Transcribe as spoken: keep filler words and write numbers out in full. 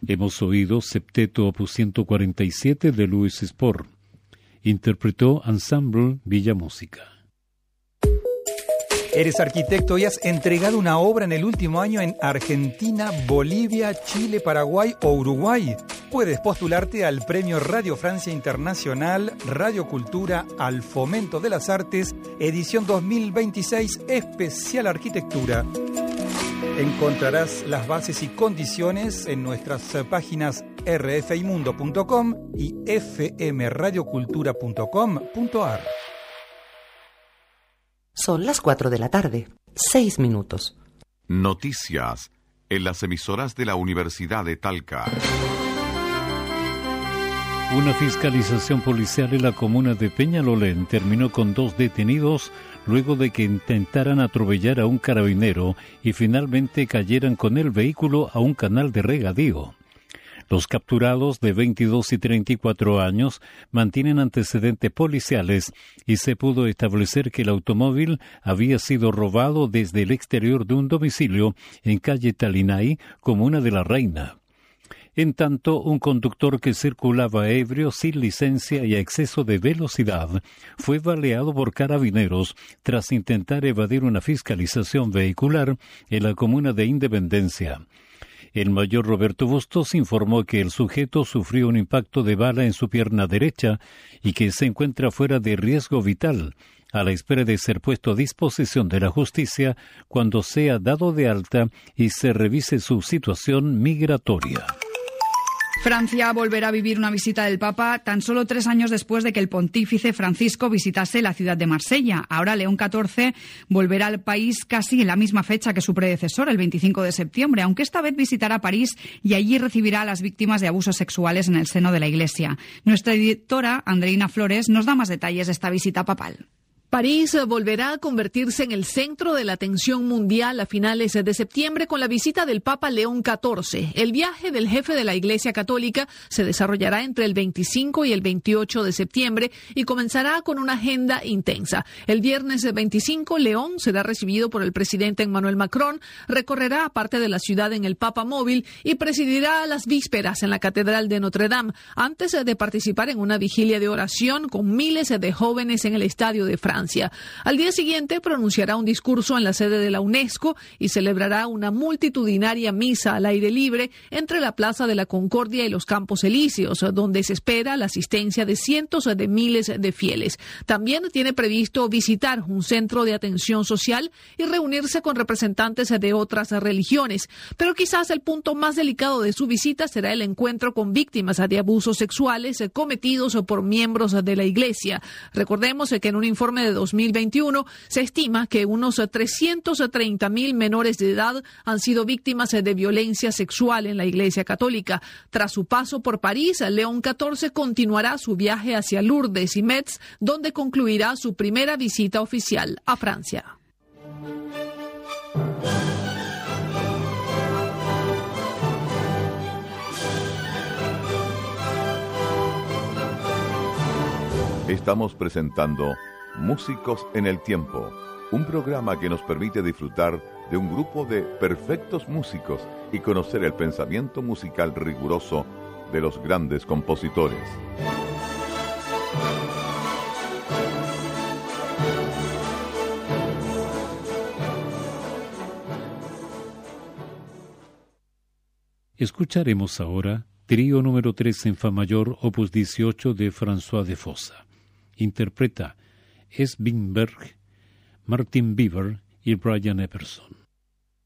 Hemos oído Septeto opus ciento cuarenta y siete de Louis Spohr. Interpretó Ensemble Villa Música. Eres arquitecto y has entregado una obra en el último año en Argentina, Bolivia, Chile, Paraguay o Uruguay. Puedes postularte al Premio Radio Francia Internacional Radio Cultura al Fomento de las Artes, edición dos mil veintiséis, especial Arquitectura. Encontrarás las bases y condiciones en nuestras páginas erre efe i mundo punto com y efe eme radio cultura punto com punto a erre. Son las cuatro de la tarde, seis minutos. Noticias en las emisoras de la Universidad de Talca. Una fiscalización policial en la comuna de Peñalolén terminó con dos detenidos luego de que intentaran atropellar a un carabinero y finalmente cayeran con el vehículo a un canal de regadío. Los capturados de veintidós y treinta y cuatro años mantienen antecedentes policiales y se pudo establecer que el automóvil había sido robado desde el exterior de un domicilio en calle Talinay, comuna de La Reina. En tanto, un conductor que circulaba ebrio, sin licencia y a exceso de velocidad, fue baleado por carabineros tras intentar evadir una fiscalización vehicular en la comuna de Independencia. El mayor Roberto Bustos informó que el sujeto sufrió un impacto de bala en su pierna derecha y que se encuentra fuera de riesgo vital, a la espera de ser puesto a disposición de la justicia cuando sea dado de alta y se revise su situación migratoria. Francia volverá a vivir una visita del Papa tan solo tres años después de que el pontífice Francisco visitase la ciudad de Marsella. Ahora León catorce volverá al país casi en la misma fecha que su predecesor, el veinticinco de septiembre, aunque esta vez visitará París y allí recibirá a las víctimas de abusos sexuales en el seno de la Iglesia. Nuestra editora, Andreina Flores, nos da más detalles de esta visita papal. París volverá a convertirse en el centro de la atención mundial a finales de septiembre con la visita del Papa León catorce. El viaje del jefe de la Iglesia Católica se desarrollará entre el veinticinco y el veintiocho de septiembre y comenzará con una agenda intensa. El viernes veinticinco, León será recibido por el presidente Emmanuel Macron, recorrerá parte de la ciudad en el Papa Móvil y presidirá las vísperas en la Catedral de Notre Dame, antes de participar en una vigilia de oración con miles de jóvenes en el Estadio de Francia. Al día siguiente pronunciará un discurso en la sede de la UNESCO y celebrará una multitudinaria misa al aire libre entre la Plaza de la Concordia y los Campos Elíseos, donde se espera la asistencia de cientos de miles de fieles. También tiene previsto visitar un centro de atención social y reunirse con representantes de otras religiones. Pero quizás el punto más delicado de su visita será el encuentro con víctimas de abusos sexuales cometidos por miembros de la Iglesia. Recordemos que en un informe de dos mil veintiuno se estima que unos trescientos treinta mil menores de edad han sido víctimas de violencia sexual en la Iglesia Católica. Tras su paso por París, León catorce continuará su viaje hacia Lourdes y Metz, donde concluirá su primera visita oficial a Francia. Estamos presentando Músicos en el Tiempo, un programa que nos permite disfrutar de un grupo de perfectos músicos y conocer el pensamiento musical riguroso de los grandes compositores. Escucharemos ahora Trío número tres en Fa mayor, opus dieciocho de François de Fossa. Interpreta Es Wingberg, Martin Bieber y Brian Epperson.